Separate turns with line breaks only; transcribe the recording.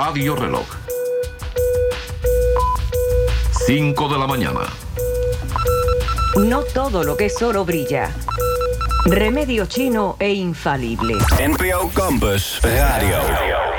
Radio Reloj. 5 de la mañana.
No todo lo que es oro brilla. Remedio chino e infalible.
NPO Campus Radio.